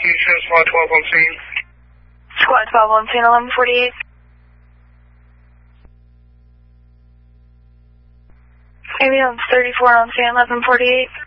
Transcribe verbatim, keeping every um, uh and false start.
Houston, Squad twelve on scene. Squad twelve on scene, eleven forty-eight. Ambulance thirty-four on scene, eleven forty-eight.